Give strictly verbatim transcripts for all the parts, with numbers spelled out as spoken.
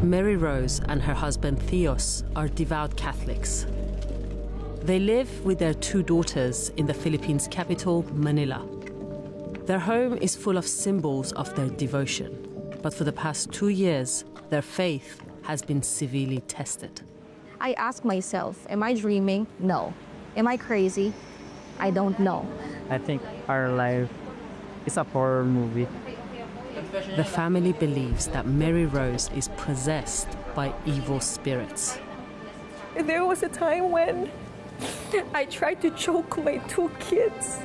Mary Rose and her husband Theos are devout Catholics. They live with their two daughters in the Philippines' capital, Manila. Their home is full of symbols of their devotion, but for the past two years, their faith has been severely tested. I ask myself, am I dreaming? No. Am I crazy? I don't know. I think our life is a horror movie. The family believes that Mary Rose is possessed by evil spirits. There was a time when I tried to choke my two kids.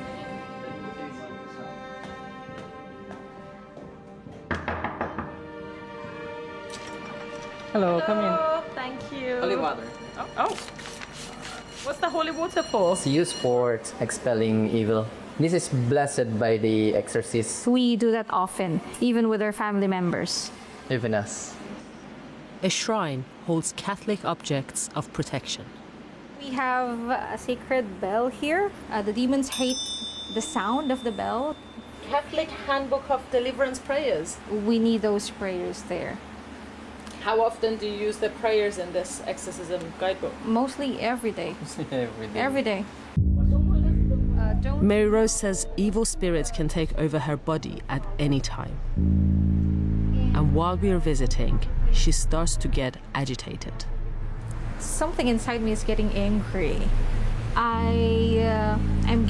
Hello, Hello, come in. thank you. Holy water. Oh, oh. What's the holy water for? It's used for expelling evil. This is blessed by the exorcist, We do that often, even with our family members. even us. A shrine holds Catholic objects of protection. We have a sacred bell here. Uh, the demons hate the sound of the bell. Catholic Handbook of Deliverance Prayers. We need those prayers there. How often do you use the prayers in this exorcism guidebook? Mostly every day. Every day. Every day. Uh, don't Mary Rose says evil spirits can take over her body at any time. And while we are visiting, she starts to get agitated. Something inside me is getting angry. I uh, I'm